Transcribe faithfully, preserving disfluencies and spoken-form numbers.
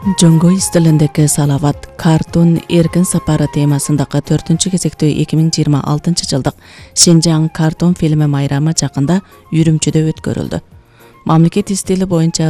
Jungo istilindeki Salavat Kartun Erkin Sapari temasındaki dördüncü кезекте эки миң жыйырма алтынчы жылдық Шинжаң Kartun filmi майрамы жақында Үрümчіде өткөрүлдү. Мамлекет стили боюнча